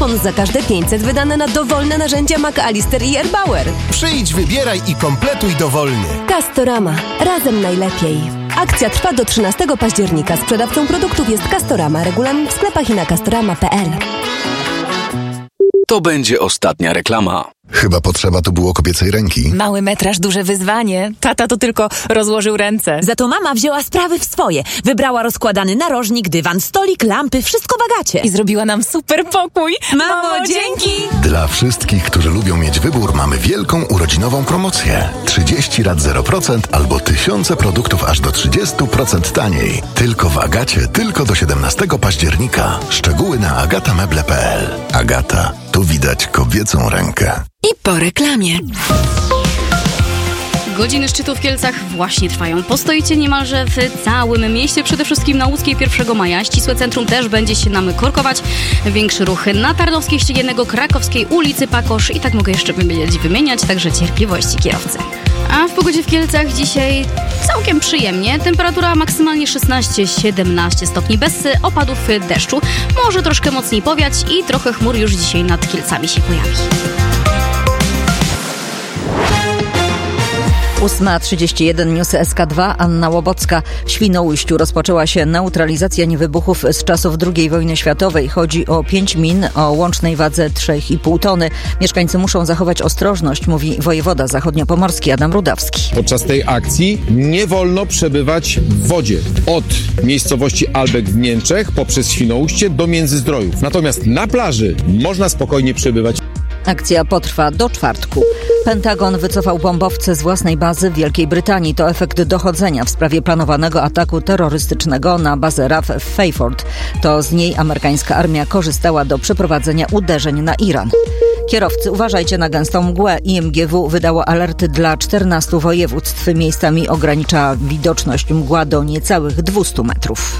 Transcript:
kupon za każde 500 wydane na dowolne narzędzia McAllister i Erbauer. Przyjdź, wybieraj i kompletuj dowolnie. Castorama. Razem najlepiej. Akcja trwa do 13 października. Sprzedawcą produktów jest Castorama. Regulamin w sklepach i na castorama.pl. To będzie ostatnia reklama. Chyba potrzeba tu było kobiecej ręki. Mały metraż, duże wyzwanie. Tata to tylko rozłożył ręce. Za to mama wzięła sprawy w swoje. Wybrała rozkładany narożnik, dywan, stolik, lampy, wszystko w Agacie. I zrobiła nam super pokój. Mamo, dzięki! Dla wszystkich, którzy lubią mieć wybór, mamy wielką urodzinową promocję. 30 rat 0% albo tysiące produktów aż do 30% taniej. Tylko w Agacie, tylko do 17 października. Szczegóły na agatameble.pl. Agata, tu widać kobiecą rękę. I po reklamie. Godziny szczytu w Kielcach właśnie trwają. Postoicie niemalże w całym mieście, przede wszystkim na Łódzkiej 1 maja. Ścisłe centrum też będzie się nam korkować. Większy ruch na Tarnowskiej, Ściegiennego, Krakowskiej, ulicy Pakosz i tak mogę jeszcze wymieniać, także cierpliwości kierowcy. A w pogodzie w Kielcach dzisiaj całkiem przyjemnie. Temperatura maksymalnie 16-17 stopni bez opadów deszczu. Może troszkę mocniej powiać i trochę chmur już dzisiaj nad Kielcami się pojawi. 8:31 Newsy SK2, Anna Łobocka. W Świnoujściu rozpoczęła się neutralizacja niewybuchów z czasów II wojny światowej. Chodzi o 5 min o łącznej wadze 3,5 tony. Mieszkańcy muszą zachować ostrożność, mówi wojewoda zachodniopomorski Adam Rudawski. Podczas tej akcji nie wolno przebywać w wodzie. Od miejscowości Albek w Niemczech poprzez Świnoujście do Międzyzdrojów. Natomiast na plaży można spokojnie przebywać. Akcja potrwa do czwartku. Pentagon wycofał bombowce z własnej bazy w Wielkiej Brytanii. To efekt dochodzenia w sprawie planowanego ataku terrorystycznego na bazę RAF w Fairford. To z niej amerykańska armia korzystała do przeprowadzenia uderzeń na Iran. Kierowcy, uważajcie na gęstą mgłę. IMGW wydało alerty dla 14 województw. Miejscami ogranicza widoczność mgła do niecałych 200 metrów.